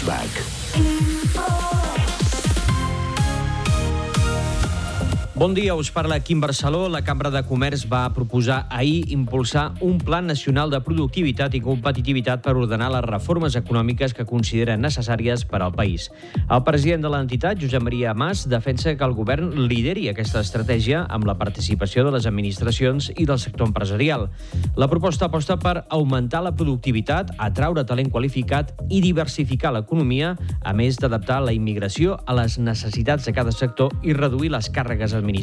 Bon dia, us parla Quim Barceló. La Cambra de Comerç va proposar ahir impulsar un Pla Nacional de Productivitat i Competitivitat per ordenar les reformes econòmiques que consideren necessàries per al país. El president de l'entitat, Josep Maria Mas, defensa que el govern lideri aquesta estratègia amb la participació de les administracions i del sector empresarial. La proposta aposta per augmentar la productivitat, atraure talent qualificat i diversificar l'economia, a més d'adaptar la immigració a les necessitats de cada sector i reduir les càrregues administratives.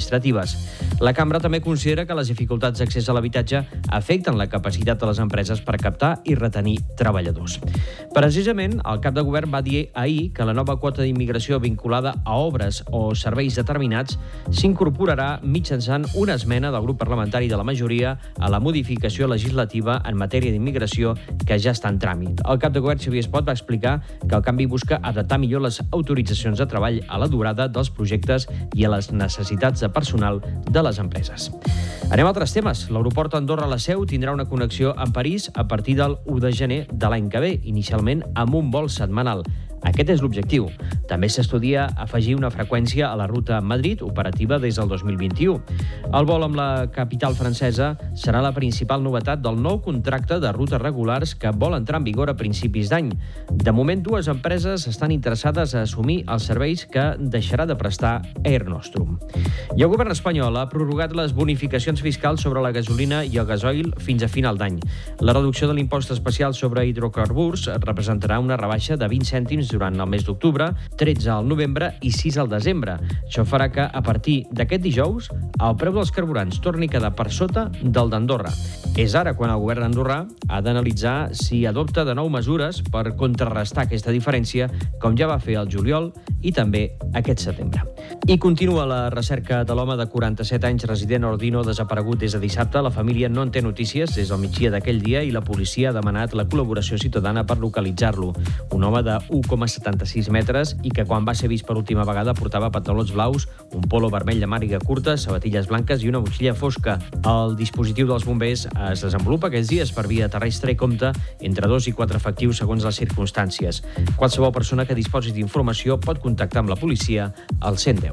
La Cambra també considera que les dificultats d'accés a l'habitatge afecten la capacitat de les empreses per captar i retenir treballadors. Precisament, el cap de govern va dir ahir que la nova quota d'immigració vinculada a obres o serveis determinats s'incorporarà mitjançant una esmena del grup parlamentari de la majoria a la modificació legislativa en matèria d'immigració que ja està en tràmit. El cap de govern, Xavier Espot, va explicar que el canvi busca adaptar millor les autoritzacions de treball a la durada dels projectes i a les necessitats de personal de les empreses. Anem a altres temes. L'aeroport Andorra-La Seu tindrà una connexió amb París a partir del 1 de gener de l'any que ve, inicialment amb un vol setmanal. Aquest és l'objectiu. També s'estudia afegir una freqüència a la ruta Madrid, operativa des del 2021. El vol amb la capital francesa serà la principal novetat del nou contracte de rutes regulars que vol entrar en vigor a principis d'any. De moment, dues empreses estan interessades a assumir els serveis que deixarà de prestar Air Nostrum. I el govern espanyol ha prorrogat les bonificacions fiscals sobre la gasolina i el gasoil fins a final d'any. La reducció de l'impost especial sobre hidrocarburs representarà una rebaixa de 20 cèntims durant el mes d'octubre, 13 al novembre i 6 al desembre. Això farà que, a partir d'aquest dijous, el preu dels carburants torni a quedar per sota del d'Andorra. És ara quan el govern andorrà ha d'analitzar si adopta de nou mesures per contrarrestar aquesta diferència, com ja va fer el juliol i també aquest setembre. I continua la recerca de l'home de 47 anys resident a Ordino desaparegut des de dissabte. La família no en té notícies des del migdia d'aquell dia i la policia ha demanat la col·laboració ciutadana per localitzar-lo. Un home de 1,76 metres i que quan va ser vist per última vegada portava pantalons blaus, un polo vermell de màniga curta, sabatilles blanques i una motxilla fosca. El dispositiu dels bombers es desenvolupa aquests dies per via terrestre i compta entre 2 i 4 efectius segons les circumstàncies. Qualsevol persona que disposi d'informació pot contactar amb la policia al 110.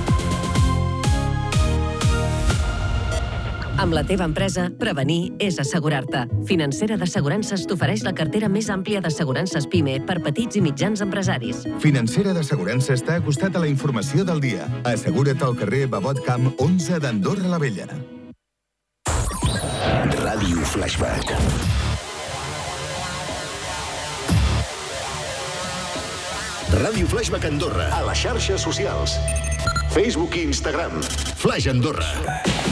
Amb la teva empresa, prevenir és assegurar-te. Financera d'Assegurances t'ofereix la cartera més àmplia d'assegurances PIME per petits i mitjans empresaris. Financera d'Assegurances t'ha acostat a la informació del dia. Assegura't al carrer Babot Camp 11 d'Andorra la Vella. Ràdio Flashback. Ràdio Flashback Andorra. A les xarxes socials. Facebook i Instagram. Flash Andorra.